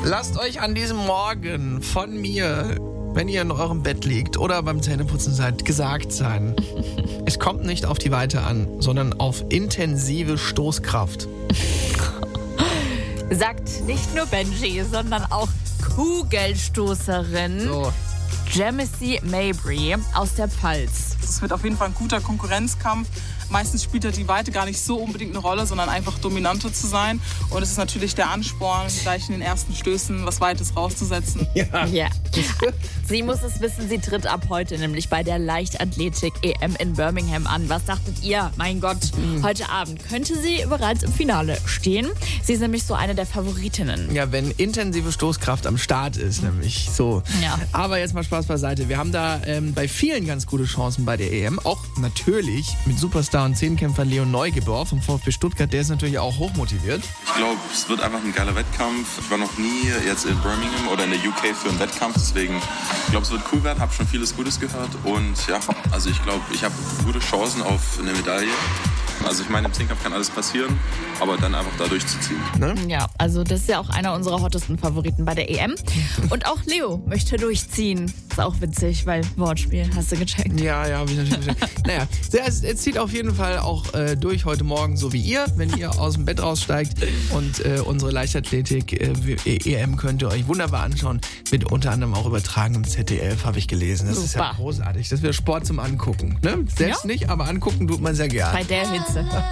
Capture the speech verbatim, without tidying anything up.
Lasst euch an diesem Morgen von mir, wenn ihr in eurem Bett liegt oder beim Zähneputzen seid, gesagt sein. Es kommt nicht auf die Weite an, sondern auf intensive Stoßkraft. Sagt nicht nur Benji, sondern auch Kugelstoßerin So. Jamesy Mabry aus der Pfalz. Es wird auf jeden Fall ein guter Konkurrenzkampf. Meistens spielt ja die Weite gar nicht so unbedingt eine Rolle, sondern einfach dominanter zu sein. Und es ist natürlich der Ansporn, gleich in den ersten Stößen was Weites rauszusetzen. Ja. Ja. Sie muss es wissen, sie tritt ab heute nämlich bei der Leichtathletik-E M in Birmingham an. Was dachtet ihr? Mein Gott, mhm. heute Abend könnte sie bereits im Finale stehen. Sie ist nämlich so eine der Favoritinnen. Ja, wenn intensive Stoßkraft am Start ist, nämlich so. Ja. Aber jetzt mal Spaß beiseite. Wir haben da ähm, bei vielen ganz gute Chancen bei der E M. Auch natürlich mit Superstar und Zehnkämpfer Leon Neugebauer vom VfB Stuttgart. Der ist natürlich auch hochmotiviert. Ich glaube, es wird einfach ein geiler Wettkampf. Ich war noch nie jetzt in Birmingham oder in der U K für einen Wettkampf. Deswegen, ich glaube, es wird cool werden. Habe schon vieles Gutes gehört. Und ja, also ich glaube, ich habe gute Chancen auf eine Medaille. Also ich meine, im Zehnkampf kann alles passieren, aber dann einfach da durchzuziehen. Ne? Ja, also das ist ja auch einer unserer hottesten Favoriten bei der E M. Und auch Leo möchte durchziehen. Ist auch witzig, weil Wortspiel, hast du gecheckt. Ja, ja, habe ich natürlich gecheckt. Naja, es, es zieht auf jeden Fall auch äh, durch heute Morgen, so wie ihr, wenn ihr aus dem Bett raussteigt. Und äh, unsere Leichtathletik-E M könnt ihr euch wunderbar anschauen. Mit unter anderem auch übertragen im Z D F, habe ich gelesen. Das Super. ist ja großartig. Das wäre Sport zum Angucken. Ne? Selbst Ja. nicht, aber angucken tut man sehr gerne. Bei der Hitze.